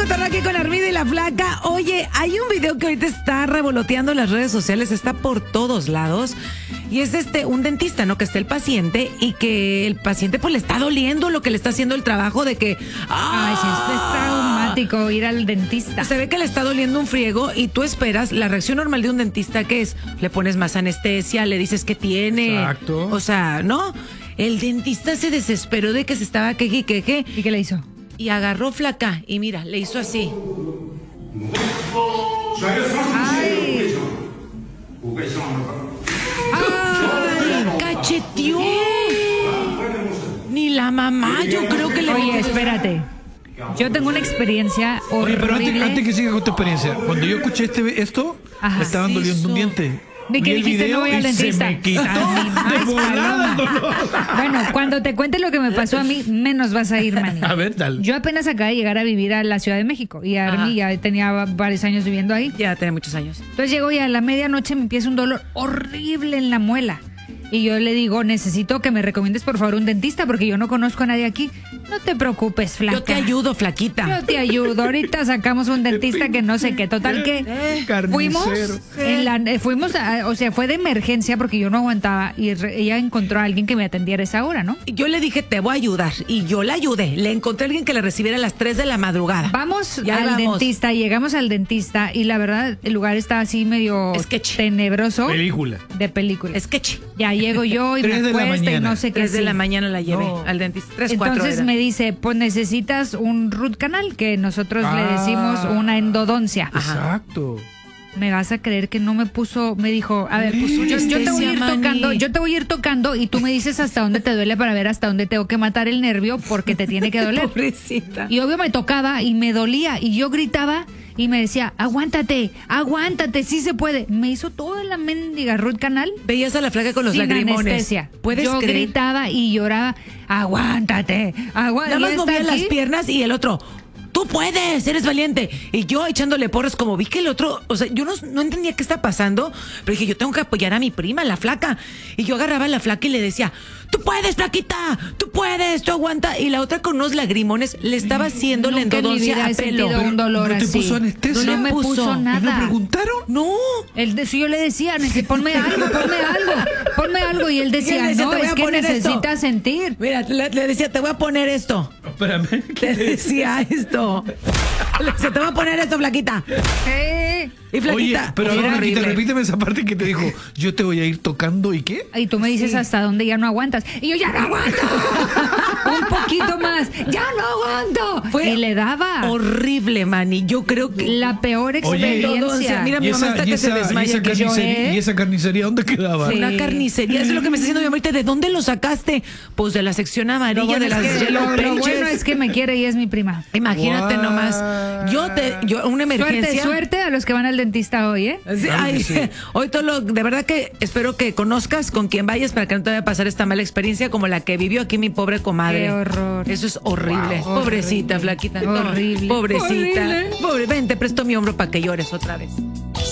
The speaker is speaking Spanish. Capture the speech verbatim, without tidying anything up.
retorno aquí con Armida y la Flaca. Oye, hay un video que ahorita está revoloteando en las redes sociales, está por todos lados. Y es este, un dentista, ¿no? Que está el paciente y que el paciente pues le está doliendo lo que le está haciendo el trabajo de que... ¡ah! Ay, sí, esto es traumático ir al dentista. Se ve que le está doliendo un friego y tú esperas, la reacción normal de un dentista, ¿qué es? Le pones más anestesia, le dices que tiene. Exacto. O sea, ¿no? El dentista se desesperó de que se estaba queje y queje. ¿Y qué le hizo? Y agarró Flaca y mira, le hizo así. Ay. ¡Ay! ¡Cacheteó! Ni la mamá, yo creo que le... Oye, espérate. Yo tengo una experiencia Oye, horrible. pero antes, antes que siga con tu experiencia, cuando yo escuché este, esto, Ajá. me estaban doliendo Eso. un diente. ¿De qué Vi el dijiste? video No voy al y dentista. Se me quitó Ay, de volada el paloma. dolor. Bueno, cuando te cuente lo que me pasó a mí, menos vas a ir, Manny. A ver, dale. Yo apenas acabé de llegar a vivir a la Ciudad de México y Ajá. Army ya tenía varios años viviendo ahí. Ya tiene muchos años. Entonces llego y a la medianoche me empieza un dolor horrible en la muela. Y yo le digo, necesito que me recomiendes por favor un dentista porque yo no conozco a nadie aquí. No te preocupes, Flaca. Yo te ayudo, Flaquita. Yo te ayudo. Ahorita sacamos un dentista que no sé qué. Total que Carnicero. fuimos, en la, eh, fuimos a- o sea, fue de emergencia porque yo no aguantaba y re- ella encontró a alguien que me atendiera a esa hora, ¿no? Yo le dije, te voy a ayudar. Y yo la ayudé. Le encontré a alguien que le recibiera a las tres de la madrugada. Vamos Ya al vamos. dentista, llegamos al dentista y la verdad el lugar está así medio Sketchy. tenebroso. Película. De película. Sketchy. Ya llego yo y me Tres de la acuesto y mañana. no sé qué. Tres de sí. la mañana la llevé No. al dentista. Tres, cuatro. Entonces era. me dice, pues necesitas un root canal, que nosotros le Ah. decimos una endodoncia. Exacto. Me vas a creer que no me puso, me dijo, a ver, pues, yo, yo te voy a ir Anestesia, tocando, Manny. yo te voy a ir tocando y tú me dices hasta dónde te duele para ver hasta dónde tengo que matar el nervio porque te tiene que doler. Pobrecita. Y obvio me tocaba y me dolía y yo gritaba y me decía, aguántate, aguántate, sí se puede. Me hizo toda la mendiga root canal Veías a la Flaca con los sin lagrimones. anestesia. ¿Puedes yo creer? gritaba y lloraba, aguántate, aguántate. Nada más movía las piernas y el otro, tú puedes, eres valiente. Y yo echándole porras, como vi que el otro, o sea, yo no, no entendía qué está pasando, pero dije, yo tengo que apoyar a mi prima, la Flaca. Y yo agarraba a la Flaca y le decía, tú puedes, Flaquita, tú puedes, tú aguanta. Y la otra con unos lagrimones le estaba haciendo la Nunca en mi endodoncia vida a he pelo. sentido un dolor ¿No te así. puso anestesia? No me puso, puso. ¿Y nada. no preguntaron? No. Él de- yo le decía, "Nece- ponme algo, ponme algo, ponme algo". Y él decía, Y él decía, no, "Te voy es a que poner esto". necesitas sentir. Mira, le, le decía, te voy a poner esto. Espérame. Le decía esto. Le decía, te voy a poner esto, Flaquita. Eh. Y Flaquita. Oye, pero era ahora Flaquita, horrible. repíteme esa parte que te dijo, yo te voy a ir tocando y qué. Y tú me dices Sí. hasta dónde ya no aguantas. Y yo, ya no aguanto. Un poquito más. Ya no aguanto. Fue y le daba horrible, Manny. Yo creo que la peor Oye, experiencia. mira, mi Y mamá esa, está y que se esa- y desmaya. esa que carnicería, lloré. ¿y esa carnicería dónde quedaba? Sí. Una carnicería, eso es lo que me está diciendo mi mamá ahorita. ¿De dónde lo sacaste? Pues de la sección Lo amarilla bueno, de las es que, Yellow lo- lo Pages. bueno es que me quiere y es mi prima. Imagínate What? nomás. Yo te, yo, una emergencia. Suerte, suerte a los que van al dentista hoy, ¿eh? Sí, Claro ay, que sí. hoy todo lo, de verdad que espero que conozcas con quien vayas para que no te vaya a pasar esta mala experiencia como la que vivió aquí mi pobre comadre. Qué horror. Eso es horrible. Wow. Pobrecita, Flaquita. No, Horrible. Pobrecita. Horrible. Pobre, ven, te presto mi hombro para que llores otra vez.